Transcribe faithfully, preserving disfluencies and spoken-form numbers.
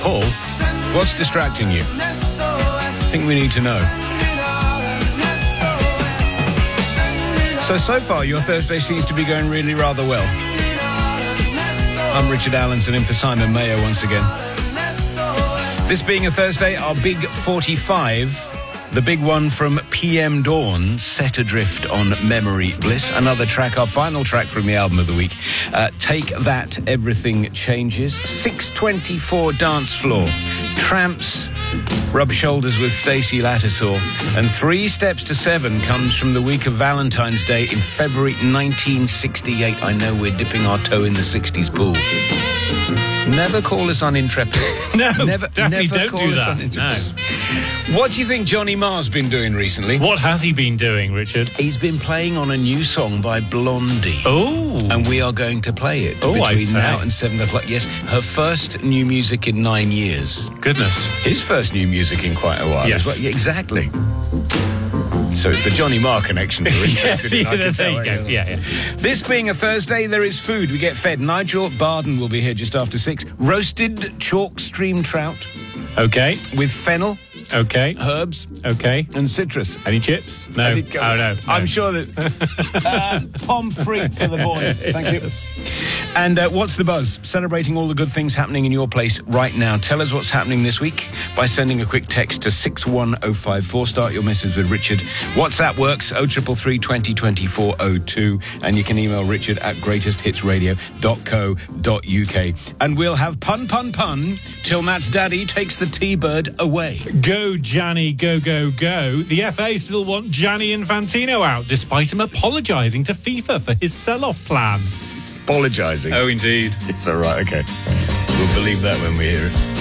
Paul, what's distracting you? I think we need to know. So, so far, your Thursday seems to be going really rather well. I'm Richard Allenson, in for Simon Mayo once again. This being a Thursday, our Big forty-five... The big one from P M Dawn, Set Adrift on Memory Bliss. Another track, our final track from the album of the week. Uh, Take That, Everything Changes. six twenty-four Dance Floor. Tramps, Rub Shoulders with Stacey Lattisaw. And Three Steps to Seven comes from the week of Valentine's Day in February nineteen sixty-eight. I know we're dipping our toe in the sixties pool. Never call us unintrepid. No, never, definitely never don't call do us that. unintrepid. No. What do you think Johnny Marr's been doing recently? What has he been doing, Richard? He's been playing on a new song by Blondie. Oh. And we are going to play it oh, I between say. now and seven o'clock. Yes, her first new music in nine years. Goodness. His first new music in quite a while yes. as well. Yeah, exactly. So it's the Johnny Marr connection we're interested in. I can tell. There you go. Yeah, yeah. This being a Thursday, there is food. We get fed. Nigel Barden will be here just after six. Roasted chalk stream trout. Okay. With fennel. Okay. Herbs. Okay. And citrus. Any chips? No. Oh, no. no. I'm sure that... uh, pommes frites for the boy. Thank you. And uh, what's the buzz? Celebrating all the good things happening in your place right now. Tell us what's happening this week by sending a quick text to six one oh five four. Start your message with Richard. WhatsApp works oh triple three twenty twenty-four oh two. And you can email Richard at greatest hits radio dot co dot uk. And we'll have pun, pun, pun till Matt's daddy takes the T-Bird away. Go, Gianni, go, go, go. The F A still want Gianni Infantino out, despite him apologising to FIFA for his sell-off plan. Apologising? Oh, indeed. It's all right, okay. We'll believe that when we hear it.